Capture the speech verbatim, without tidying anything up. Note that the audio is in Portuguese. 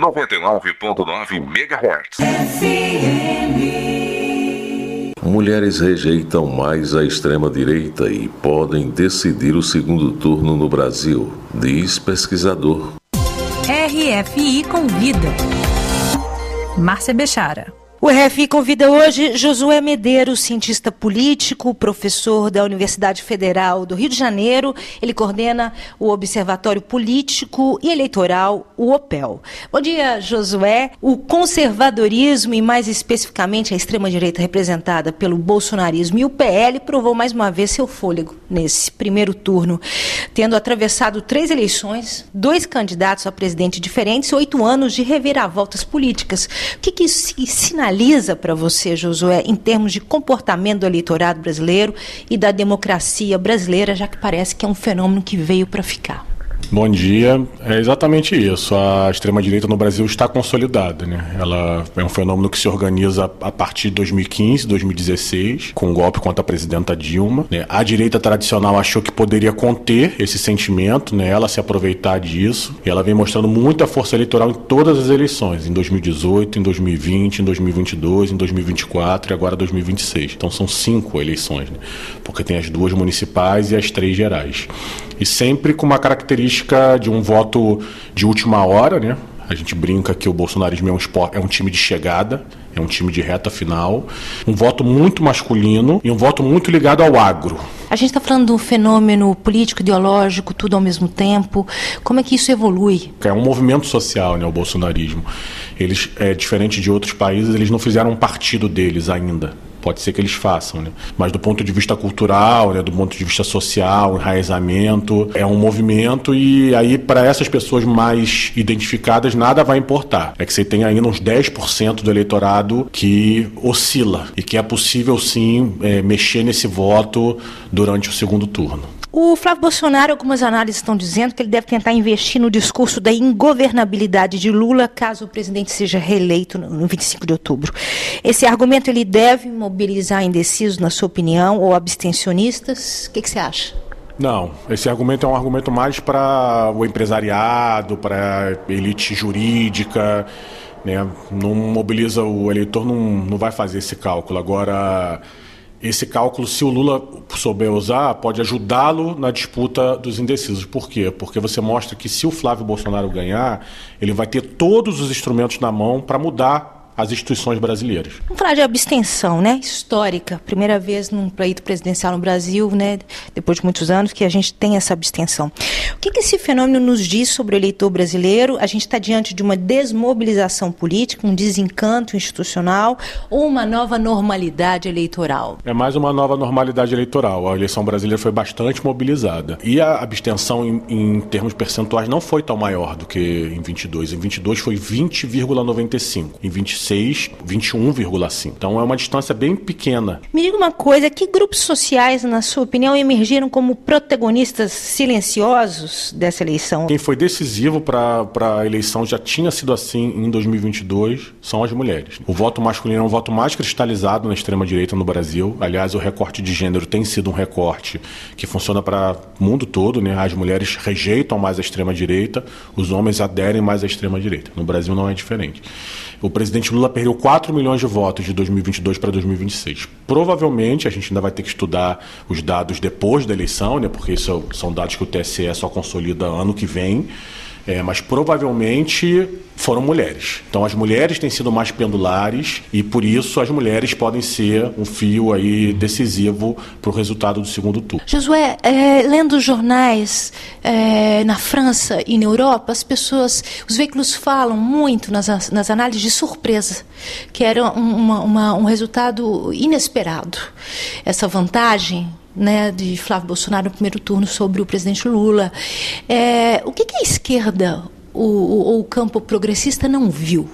noventa e nove ponto nove megahertz. Mulheres rejeitam mais a extrema-direita e podem decidir o segundo turno no Brasil, diz pesquisador. R F I convida. Márcia Bechara. O R F I convida hoje Josué Medeiros, cientista político, professor da Universidade Federal do Rio de Janeiro. Ele coordena o Observatório Político e Eleitoral, o O P E L. Bom dia, Josué. O conservadorismo e, mais especificamente, a extrema-direita representada pelo bolsonarismo e o P L provou mais uma vez seu fôlego nesse primeiro turno, tendo atravessado três eleições, dois candidatos a presidente diferentes e oito anos de reviravoltas políticas. O que, que isso sinaliza para você, Josué, em termos de comportamento do eleitorado brasileiro e da democracia brasileira, já que parece que é um fenômeno que veio para ficar? Bom dia. É exatamente isso. A extrema-direita no Brasil está consolidada, né? Ela é um fenômeno que se organiza a partir de dois mil e quinze, dois mil e dezesseis, com o golpe contra a presidenta Dilma, né? A direita tradicional achou que poderia conter esse sentimento, né? Ela se aproveitar disso. E ela vem mostrando muita força eleitoral em todas as eleições, em dois mil e dezoito, em dois mil e vinte, em dois mil e vinte e dois, em dois mil e vinte e quatro e agora dois mil e vinte e seis. Então são cinco eleições, né? Porque tem as duas municipais e as três gerais. E sempre com uma característica de um voto de última hora, né? A gente brinca que o bolsonarismo é um, esporte, é um time de chegada, é um time de reta final, um voto muito masculino e um voto muito ligado ao agro. A gente está falando de um fenômeno político, ideológico, tudo ao mesmo tempo. Como é que isso evolui? É um movimento social, né, o bolsonarismo. Eles, é, diferente de outros países, eles não fizeram um partido deles ainda. Pode ser que eles façam, né? Mas do ponto de vista cultural, né, do ponto de vista social, enraizamento, é um movimento e aí para essas pessoas mais identificadas nada vai importar. É que você tem ainda uns dez por cento do eleitorado que oscila e que é possível sim é, mexer nesse voto durante o segundo turno. O Flávio Bolsonaro, algumas análises estão dizendo que ele deve tentar investir no discurso da ingovernabilidade de Lula caso o presidente seja reeleito no vinte e cinco de outubro. Esse argumento ele deve mobilizar indecisos, na sua opinião, ou abstencionistas? O que, que você acha? Não, esse argumento é um argumento mais para o empresariado, para a elite jurídica, né? Não mobiliza o eleitor, não, não vai fazer esse cálculo. Agora, esse cálculo, se o Lula souber usar, pode ajudá-lo na disputa dos indecisos. Por quê? Porque você mostra que se o Flávio Bolsonaro ganhar, ele vai ter todos os instrumentos na mão para mudar as instituições brasileiras. Vamos falar de abstenção, né? Histórica. Primeira vez num pleito presidencial no Brasil, né? Depois de muitos anos que a gente tem essa abstenção. O que, que esse fenômeno nos diz sobre o eleitor brasileiro? A gente está diante de uma desmobilização política, um desencanto institucional ou uma nova normalidade eleitoral? É mais uma nova normalidade eleitoral. A eleição brasileira foi bastante mobilizada. E a abstenção em, em termos percentuais não foi tão maior do que em vinte e dois. Em vinte e dois foi vinte vírgula noventa e cinco. Em vinte e seis, vinte e um vírgula cinco. Então é uma distância bem pequena. Me diga uma coisa, que grupos sociais, na sua opinião, emergiram como protagonistas silenciosos dessa eleição? Quem foi decisivo para a eleição já tinha sido assim em dois mil e vinte e dois, são as mulheres. O voto masculino é um voto mais cristalizado na extrema-direita no Brasil. Aliás, o recorte de gênero tem sido um recorte que funciona para o mundo todo, né? As mulheres rejeitam mais a extrema-direita, os homens aderem mais à extrema-direita. No Brasil não é diferente. O presidente Lula perdeu quatro milhões de votos de dois mil e vinte e dois para dois mil e vinte e seis. Provavelmente, a gente ainda vai ter que estudar os dados depois da eleição, né, porque isso são dados que o T S E só consolida ano que vem, é, mas provavelmente foram mulheres. Então as mulheres têm sido mais pendulares e por isso as mulheres podem ser um fio aí decisivo para o resultado do segundo turno. Josué, é, lendo jornais é, na França e na Europa, as pessoas, os veículos falam muito nas, nas análises de surpresa, que era um, uma, uma, um resultado inesperado. Essa vantagem, né, de Flávio Bolsonaro no primeiro turno sobre o presidente Lula. É, o que, que a esquerda ou o, o campo progressista não viu